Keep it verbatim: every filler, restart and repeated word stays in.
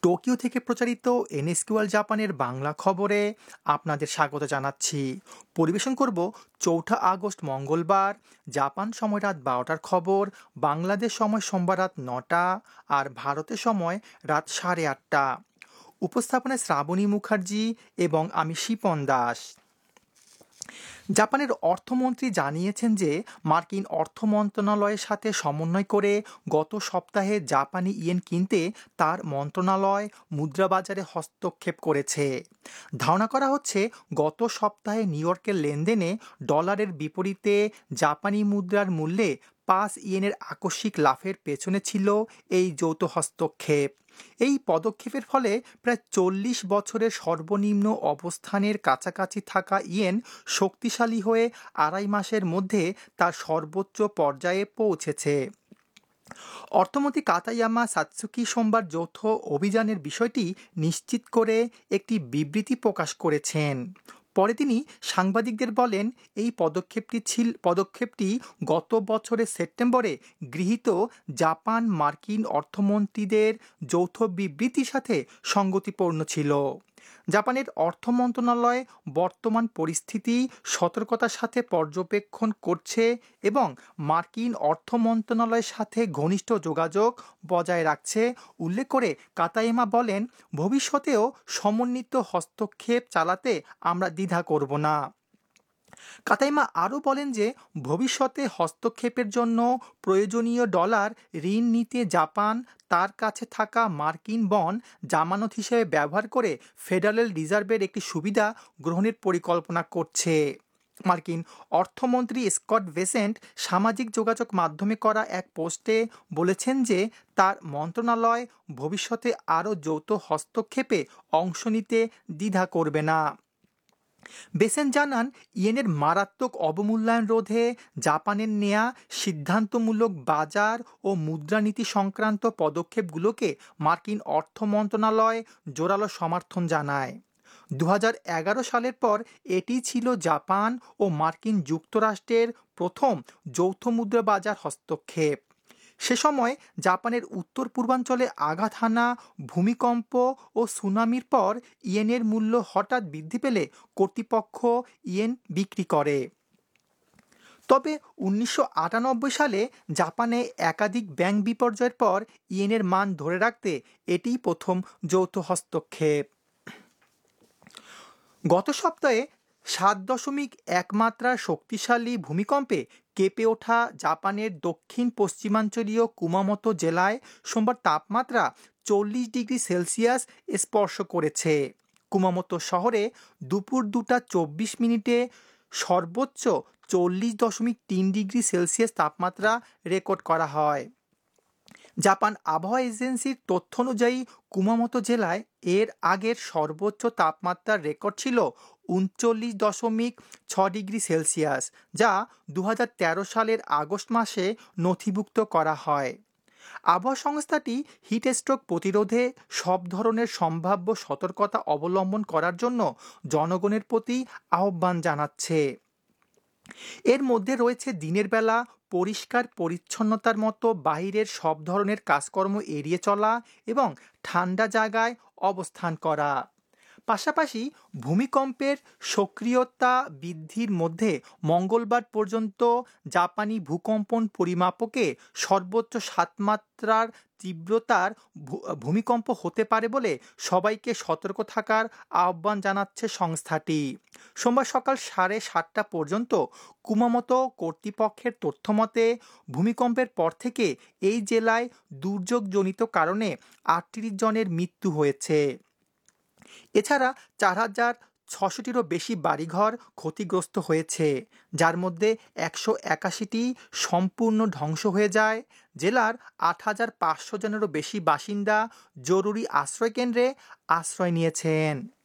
Tokyo থেকে প্রচারিত এনএসকিউএল জাপানের বাংলা খবরে আপনাদের স্বাগত জানাচ্ছি। পরিবেশন করব চৌঠা আগস্ট মঙ্গলবার জাপান সময় রাত বারোটার খবর, বাংলাদেশ সময় সোমবার রাত নটা আর ভারতের সময় রাত সাড়ে আটটা। উপস্থাপনায় শ্রাবণী মুখার্জি এবং আমি শিপন দাস। জাপানের অর্থমন্ত্রী জানিয়েছেন যে মার্কিন অর্থ মন্ত্রণালয়ের সাথে সমন্বয় করে গত সপ্তাহে জাপানি ইয়েন কিনতে তার মন্ত্রণালয় মুদ্রাবাজারে হস্তক্ষেপ করেছে। ধারণা করা হচ্ছে গত সপ্তাহে নিউ ইয়র্কের লেনদেনে ডলারের বিপরীতে জাপানি মুদ্রার মূল্যে পাঁচ ইয়েনের আকস্মিক লাফের পেছনে ছিল এই যৌথ হস্তক্ষেপ। এই পদক্ষেপের ফলে প্রায় চল্লিশ বছরের সর্বনিম্ন অবস্থানের কাছাকাছি থাকা ইয়েন শক্তিশালী হয়ে আড়াই মাসের মধ্যে তার সর্বোচ্চ পর্যায়ে পৌঁছেছে। অর্থমন্ত্রী কাতায়ামা সাতসুকি সোমবার যৌথ অভিযানের বিষয়টি নিশ্চিত করে একটি বিবৃতি প্রকাশ করেছেন। পরে তিনি সাংবাদিকদের বলেন, এই পদক্ষেপটি ছিল পদক্ষেপটি গত বছরের সেপ্টেম্বরে গৃহীত জাপান মার্কিন অর্থমন্ত্রীদের যৌথ বিবৃতির সাথে সঙ্গতিপূর্ণ ছিল। জাপানের অর্থ মন্ত্রণালয় বর্তমান পরিস্থিতি সতর্কতার সাথে পর্যবেক্ষণ করছে এবং মার্কিন অর্থ মন্ত্রণালয়ের সাথে ঘনিষ্ঠ যোগাযোগ বজায় রাখছে উল্লেখ করে কাতায়ামা বলেন, ভবিষ্যতেও সমন্বিত হস্তক্ষেপ চালাতে আমরা দ্বিধা করব না। কাতায়ামা আরও বলেন যে ভবিষ্যতে হস্তক্ষেপের জন্য প্রয়োজনীয় ডলার ঋণ নিতে জাপান তার কাছে থাকা মার্কিন বন্ড জামানত হিসেবে ব্যবহার করে ফেডারেল রিজার্ভের একটি সুবিধা গ্রহণের পরিকল্পনা করছে। মার্কিন অর্থমন্ত্রী স্কট বেসেন্ট সামাজিক যোগাযোগ মাধ্যমে করা এক পোস্টে বলেছেন যে তার মন্ত্রণালয় ভবিষ্যতে আরও যৌথ হস্তক্ষেপে অংশ নিতে দ্বিধা করবে না। বেসেন জানান, ইয়েনের মারাত্মক অবমূল্যায়ন রোধে জাপানের নেয়া সিদ্ধান্তমূলক বাজার ও মুদ্রানীতি সংক্রান্ত পদক্ষেপগুলোকে মার্কিন অর্থ মন্ত্রণালয় জোরালো সমর্থন জানায়। দু হাজার এগারো সালের পর এটি ছিল জাপান ও মার্কিন যুক্তরাষ্ট্রের প্রথম যৌথ মুদ্রা বাজার হস্তক্ষেপ। সে সময় জাপানের উত্তর পূর্বাঞ্চলে আঘাত হানা ভূমিকম্প ও সুনামির পর ইয়েনের মূল্য হঠাৎ বৃদ্ধি পেলে কর্তৃপক্ষ ইয়েন বিক্রি করে। তবে উনিশশো আটানব্বই সালে জাপানে একাধিক ব্যাংক বিপর্যয়ের পর ইয়েনের মান ধরে রাখতে এটিই প্রথম যৌথ হস্তক্ষেপ। গত সপ্তাহে সাত দশমিক এক মাত্রার শক্তিশালী ভূমিকম্পে কেঁপে ওঠা জাপানের দক্ষিণ পশ্চিমাঞ্চলীয় কুমামোতো জেলায় সোমবার তাপমাত্রা চল্লিশ ডিগ্রি সেলসিয়াস স্পর্শ করেছে। কুমামোতো শহরে দুপুর দুটা চব্বিশ মিনিটে সর্বোচ্চ চল্লিশ দশমিক তিন ডিগ্রি সেলসিয়াস তাপমাত্রা রেকর্ড করা হয়। জাপান আবহাওয়া এজেন্সির তথ্য অনুযায়ী কুমামোতো জেলায় এর আগের সর্বোচ্চ তাপমাত্রার রেকর্ড ছিল উনচল্লিশ দশমিক ছ ডিগ্রি সেলসিয়াস, যা দু হাজার তেরো সালের আগস্ট মাসে নথিভুক্ত করা হয়। আবহাওয়া সংস্থাটি হিট স্ট্রোক প্রতিরোধে সব ধরনের সম্ভাব্য সতর্কতা অবলম্বন করার জন্য জনগণের প্রতি আহ্বান জানাচ্ছে। এর মধ্যে রয়েছে দিনের বেলা পরিষ্কার পরিচ্ছন্নতার মতো বাহিরের সব ধরনের কাজকর্ম এড়িয়ে চলা এবং ঠান্ডা জায়গায় অবস্থান করা। পাশাপাশি ভূমিকম্পের সক্রিয়তা বৃদ্ধির মধ্যে মঙ্গলবার পর্যন্ত জাপানি ভূকম্পন পরিমাপকে সর্বোচ্চ সাত মাত্রার তীব্রতার ভূমিকম্প হতে পারে বলে সবাইকে সতর্ক থাকার আহ্বান জানাচ্ছে সংস্থাটি। সোমবার সকাল সাড়ে সাতটা পর্যন্ত কুমামোতো কর্তৃপক্ষের তথ্যমতে ভূমিকম্পের পর থেকে এই জেলায় দুর্যোগজনিত কারণে আটত্রিশ জনের মৃত্যু হয়েছে। এছাড়া চার হাজার ছশোটিরও বেশি বাড়িঘর ক্ষতিগ্রস্ত হয়েছে, যার মধ্যে একশো একাশিটি সম্পূর্ণ ধ্বংস হয়ে যায়। জেলার আট হাজার পাঁচশো জনেরও বেশি বাসিন্দা জরুরি আশ্রয়কেন্দ্রে আশ্রয় নিয়েছেন।